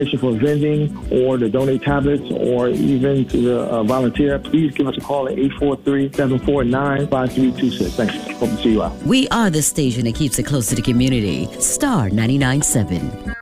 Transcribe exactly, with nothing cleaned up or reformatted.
for vending or to donate tablets or even to uh, volunteer, please give us a call at eight four three, seven four nine, five three two six. Thanks. Hope to see you out. We are the station that keeps it close to the community. Star ninety-nine point seven.